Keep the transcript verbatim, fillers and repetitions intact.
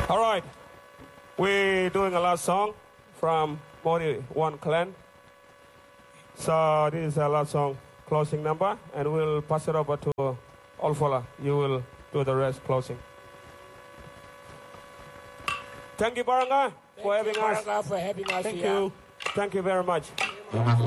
All right. We're doing a last song from Modi One Clan. So this is a last song, closing number, and we'll pass it over to Olfola. You will do the rest closing. Thank you, Baranga, for having us. Baranga, for having us Thank here. you. Thank you very much.